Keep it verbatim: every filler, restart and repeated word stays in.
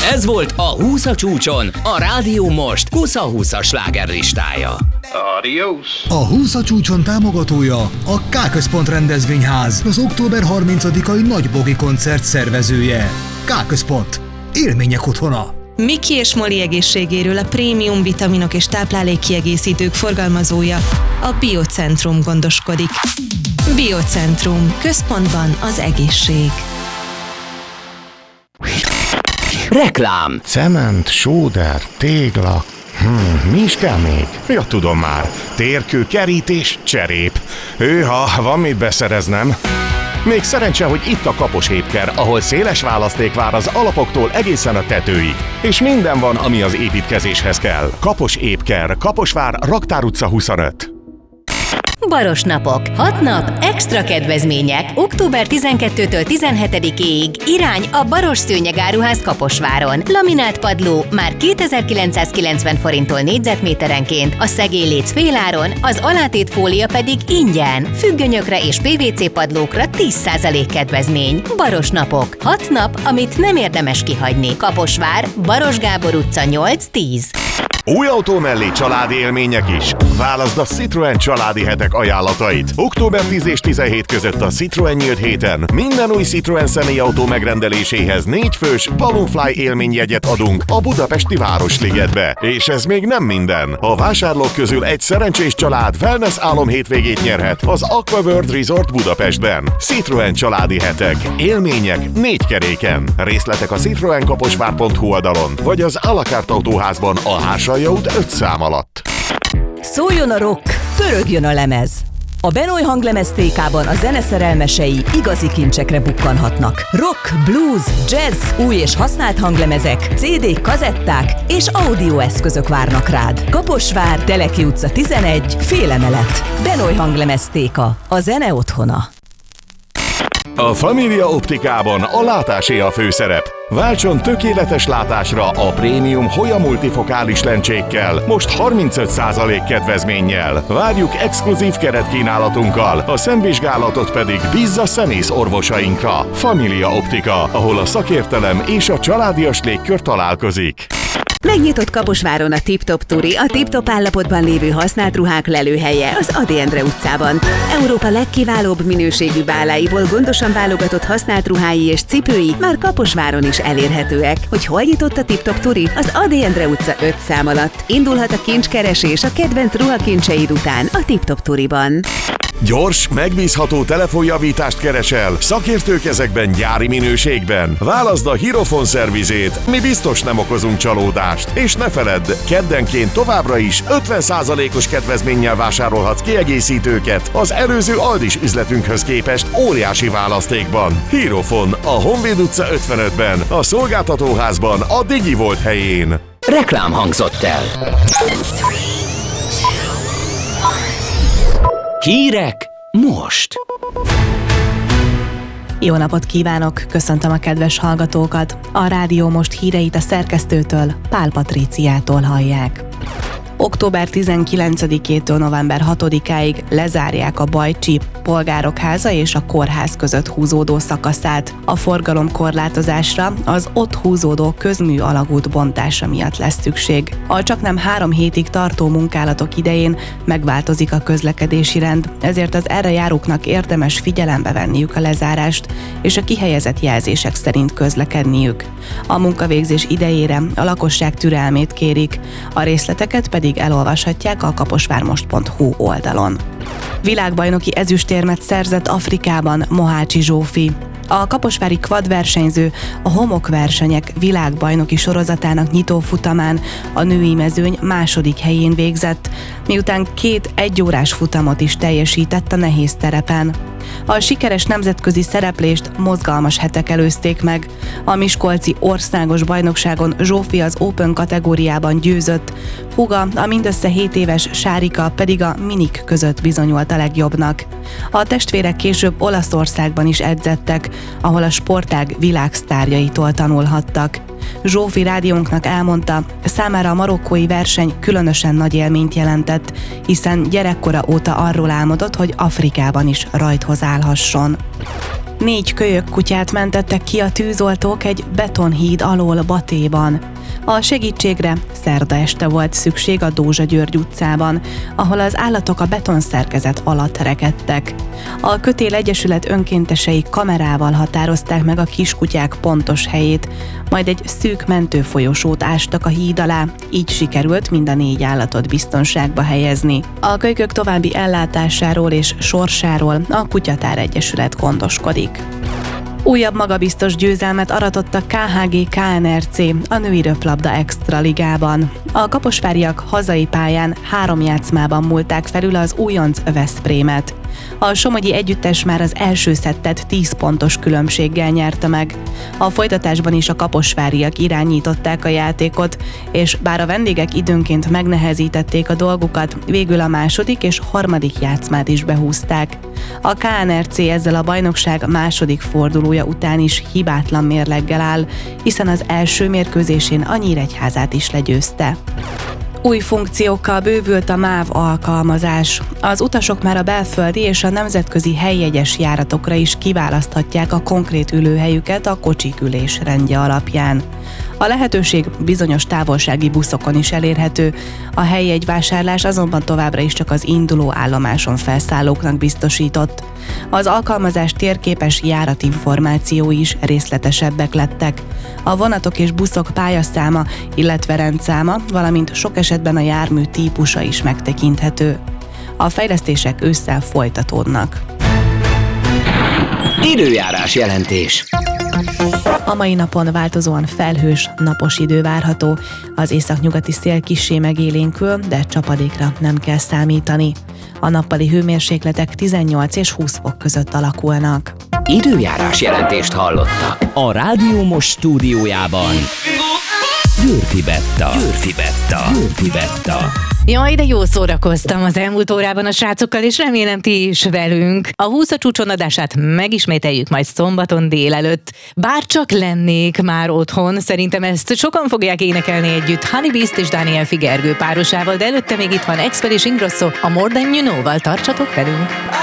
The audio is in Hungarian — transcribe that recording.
Ez volt a húsz a csúcson, a Rádió Most húsz-húszas slágerlistája. Adiós! A húsz a csúcson támogatója a K-Központ rendezvényház, az október harmincadikai nagybogi koncert szervezője. K-Központ. Élmények otthona. Miki és Moli egészségéről a prémium vitaminok és táplálékkiegészítők forgalmazója, a Biocentrum gondoskodik. Biocentrum. Központban az egészség. Reklám. Cement, sóder, tégla. Hmm, mi is kell még? Ja, tudom már. Térkő, kerítés, cserép. Hőha, van mit beszereznem. Még szerencse, hogy itt a Kapos Épker, ahol széles választék vár az alapoktól egészen a tetőig. És minden van, ami az építkezéshez kell. Kapos Épker, Kaposvár, Raktár utca huszonöt. Baros napok. hat nap, extra kedvezmények. október tizenkettedikétől tizenhetedikéig irány a Baros Szőnyegáruház Kaposváron. Laminált padló már kétezer-kilencszázkilencven forinttól négyzetméterenként, a szegélyléc féláron, az alátétfólia pedig ingyen. Függönyökre és pé vé cé padlókra tíz százalék kedvezmény. Baros napok. hat nap, amit nem érdemes kihagyni. Kaposvár, Baros Gábor utca nyolc tíz. Új autó mellé családi élmények is. Válaszd a Citroen családi hetek ajánlatait. október tíz és tizenhét között a Citroen nyílt héten minden új Citroen személyautó megrendeléséhez négy fős Balloonfly élményjegyet adunk a budapesti Városligetbe. És ez még nem minden. A vásárlók közül egy szerencsés család wellness álom hétvégét nyerhet az Aquaworld Resort Budapestben. Citroen családi hetek. Élmények négy keréken. Részletek a citroen kaposvár pont hu oldalon, vagy az à la carte autóházban a Hársalja út öt szám alatt. Szóljon a rock, pörögjön a lemez! A Benoy Hanglemez té ká-ban a zene szerelmesei igazi kincsekre bukkanhatnak. Rock, blues, jazz, új és használt hanglemezek, cé dé-k, kazetták és audioeszközök várnak rád. Kaposvár, Teleki utca tizenegy, félemelet. Benoy Hanglemez té ká, a zene otthona. A Família Optikában a látásé a főszerep. Váltson tökéletes látásra a prémium Hoya multifokális lencsékkel, most harmincöt százalék kedvezménnyel. Várjuk exkluzív keretkínálatunkkal, a szemvizsgálatot pedig bízza szemész orvosainkra. Família Optika, ahol a szakértelem és a családias légkör találkozik. Megnyitott Kaposváron a Tip-Top Turi, a tip-top állapotban lévő használt ruhák lelőhelye az Ady Endre utcában. Európa legkiválóbb minőségű báláiból gondosan válogatott használt ruhái és cipői már Kaposváron is elérhetőek. Hogy hol nyitott a Tip-Top Turi? Az Ady Endre utca öt szám alatt. Indulhat a kincskeresés a kedvenc ruhakincseid után a Tip-Top Turiban. Gyors, megbízható telefonjavítást keresel, szakértő kezekben, gyári minőségben. Válaszd a Hirofon szervizét, mi biztos nem okozunk csalódást. És ne feledd, keddenként továbbra is ötven százalékos kedvezménnyel vásárolhatsz kiegészítőket az előző Aldis üzletünkhöz képest óriási választékban. Hirofon, a Honvéd utca ötvenötben, a szolgáltatóházban, a DigiVolt helyén. Reklám hangzott el. Hírek most. Jó napot kívánok, köszöntöm a kedves hallgatókat. A Rádió Most híreit a szerkesztőtől, Pál Patríciától hallják. október tizenkilencedikétől november hatodikáig lezárják a Bajcsi Polgárok Háza és a Kórház között húzódó szakaszát. A forgalomkorlátozásra az ott húzódó közmű alagút bontása miatt lesz szükség. A csaknem három hétig tartó munkálatok idején megváltozik a közlekedési rend, ezért az erre járóknak érdemes figyelembe venniük a lezárást, és a kihelyezett jelzések szerint közlekedniük. A munkavégzés idejére a lakosság türelmét kérik, a részleteket pedig elolvashatják a kaposvármost pont hu oldalon. Világbajnoki ezüstérmet szerzett Afrikában Mohácsi Zsófi. A kaposvári quad versenyző a homokversenyek világbajnoki sorozatának nyitó futamán a női mezőny második helyén végzett, miután két egyórás futamot is teljesített a nehéz terepen. A sikeres nemzetközi szereplést mozgalmas hetek előzték meg. A miskolci országos bajnokságon Zsófi az Open kategóriában győzött, húga, a mindössze hét éves Sárika pedig a minik között bizonyult a legjobbnak. A testvérek később Olaszországban is edzettek, ahol a sportág világsztárjaitól tanulhattak. Zsófi rádiónknak elmondta, számára a marokkói verseny különösen nagy élményt jelentett, hiszen gyerekkora óta arról álmodott, hogy Afrikában is rajthoz állhasson. Négy kölyök kutyát mentettek ki a tűzoltók egy betonhíd alól Batéban. A segítségre szerda este volt szükség a Dózsa György utcában, ahol az állatok a betonszerkezet alatt rekedtek. A Kötél Egyesület önkéntesei kamerával határozták meg a kiskutyák pontos helyét, majd egy szűk mentőfolyosót ástak a híd alá, így sikerült mind a négy állatot biztonságba helyezni. A kölykök további ellátásáról és sorsáról a Kutyatár Egyesület gondoskodik. Újabb magabiztos győzelmet aratott a ká há gé ká en er cé a női röplabda extra ligában. A kaposváriak hazai pályán három játszmában múlták felül az újonc Veszprémet. A somogyi együttes már az első szettet tíz pontos különbséggel nyerte meg. A folytatásban is a kaposváriak irányították a játékot, és bár a vendégek időnként megnehezítették a dolgukat, végül a második és harmadik játszmát is behúzták. A ká en er cé ezzel a bajnokság második fordulója után is hibátlan mérleggel áll, hiszen az első mérkőzésén a Nyíregyházát is legyőzte. Új funkciókkal bővült a MÁV alkalmazás. Az utasok már a belföldi és a nemzetközi helyjegyes járatokra is kiválaszthatják a konkrét ülőhelyüket a kocsik ülésrendje alapján. A lehetőség bizonyos távolsági buszokon is elérhető, a hellyegyvásárlás azonban továbbra is csak az induló állomáson felszállóknak biztosított. Az alkalmazás térképes járatinformációi is részletesebbek lettek. A vonatok és buszok pályaszáma, illetve rendszáma, valamint sok esetben a jármű típusa is megtekinthető. A fejlesztések ősszel folytatódnak. Időjárás jelentés. A mai napon változóan felhős, napos idő várható, az északnyugati szél kissé megélénkül, de csapadékra nem kell számítani. A nappali hőmérsékletek tizennyolc és húsz fok között alakulnak. Időjárás jelentést hallottak. A Rádió Most stúdiójában Győrfi Betta. Győrfi Betta. Győrfi Betta. Jaj, de jól szórakoztam az elmúlt órában a srácokkal, és remélem ti is velünk. A húsz a csúcson adását megismételjük majd szombaton délelőtt. Bár csak lennék már otthon, szerintem ezt sokan fogják énekelni együtt Honey Beast és Daniel Figergő párosával, de előtte még itt van Expel és Ingrosso a More Than You Know-val. Tartsatok velünk!